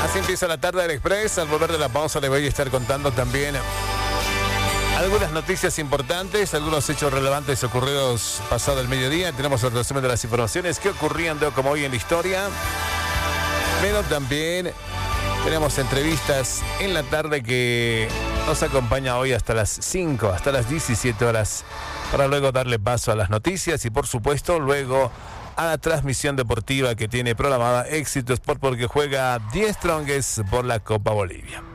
Así empieza la tarde del Express. Al volver de la pausa le voy a estar contando también algunas noticias importantes, algunos hechos relevantes ocurridos pasado el mediodía. Tenemos el resumen de las informaciones que ocurrían de como hoy en la historia. Pero también tenemos entrevistas en la tarde que nos acompaña hoy hasta las 5, hasta las 17 horas, para luego darle paso a las noticias y por supuesto luego a la transmisión deportiva que tiene programada Éxito Sport porque juega 10 Strongest por la Copa Bolivia.